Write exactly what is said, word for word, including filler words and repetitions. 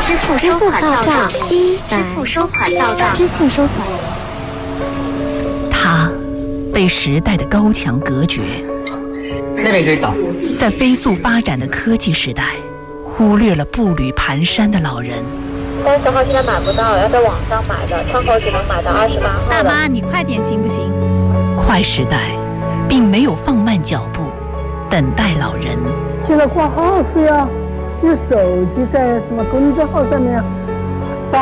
支付收款到账一百，支付收款到账，支付收款。 他被时代的高墙隔绝， 那边可以扫。 在飞速发展的科技时代，忽略了步履蹒跚的老人。 三十号现在买不到，要在网上买的，窗口只能买到二十八号。 大妈，你快点行不行？ 快时代并没有放慢脚步，等待老人。 现在挂号是要有手机在什么公众号上面